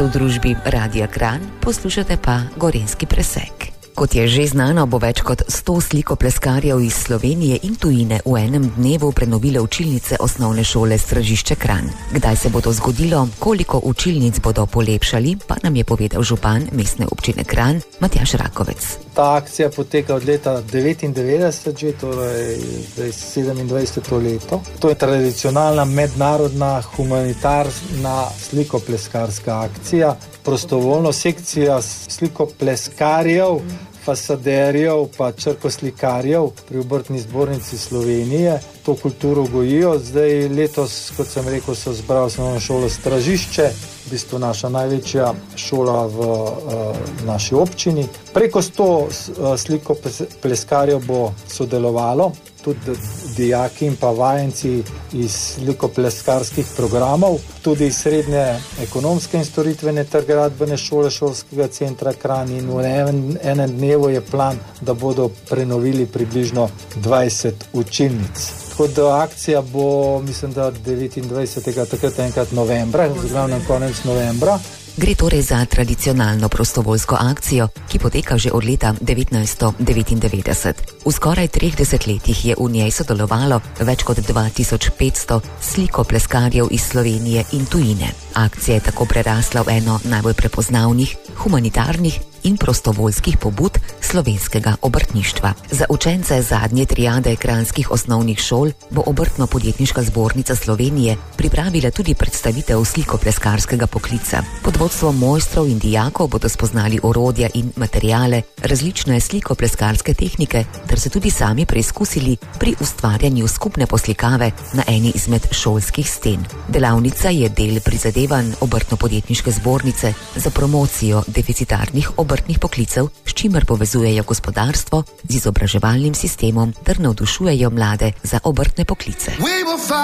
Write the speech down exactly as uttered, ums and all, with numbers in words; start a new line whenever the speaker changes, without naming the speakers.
Ste v družbi Radia Kranj, poslušate pa Gorenjski presek. Kot je že znano, bo več kot sto slikopleskarjev iz Slovenije in tujine v enem dnevu prenovile učilnice osnovne šole Stražišče Kranj. Kdaj se bo to zgodilo, koliko učilnic bodo polepšali, pa nam je povedal župan mestne občine Kranj, Matjaž Rakovec.
Ta akcija poteka od leta devetindevetdeset, že torej zdaj sedemindvajseto leto. To je tradicionalna mednarodna humanitarna slikopleskarska akcija. Prostovoljno sekcija slikopleskarjev, fasaderjev pa črkoslikarjev pri Obrtni zbornici Slovenije to kulturo gojijo. Zdaj letos, kot sem rekel, so zbrali osnovno šolo Stražišče, v bistvu naša največja šola v uh, naši občini. Preko sto uh, slikopleskarjev bo sodelovalo, tudi dijaki in pa vajenci iz slikopleskarskih programov, tudi iz srednje ekonomske in storitvene ter gradbene šole šolskega centra Kranj, in v enem, enem dnevu je plan, da bodo prenovili približno dvajset učilnic. Tako da akcija bo, mislim, da devetindvajsetega takrat enkrat novembra, zglavnem konec novembra.
Gre torej za tradicionalno prostovoljsko akcijo, ki poteka že od leta devetnajststo devetindevetdeset. V skoraj treh desetletjih je v njej sodelovalo več kot dva tisoč petsto slikopleskarjev iz Slovenije in tujine. Akcija je tako prerasla v eno najbolj prepoznavnih, humanitarnih in prostovoljskih pobud slovenskega obrtništva. Za učence zadnje triade kranjskih osnovnih šol bo Obrtno-podjetniška zbornica Slovenije pripravila tudi predstavitev slikopleskarskega poklica. Pod vodstvom mojstrov in dijakov bodo spoznali orodja in materijale, različne slikopleskarske tehnike ter se tudi sami preizkusili pri ustvarjanju skupne poslikave na eni izmed šolskih sten. Delavnica je del prizadevanj Obrtno-podjetniške zbornice za promocijo deficitarnih obrtnih poklicev, s čimer povezujejo gospodarstvo z izobraževalnim sistemom ter navdušujejo mlade za obrtne poklice.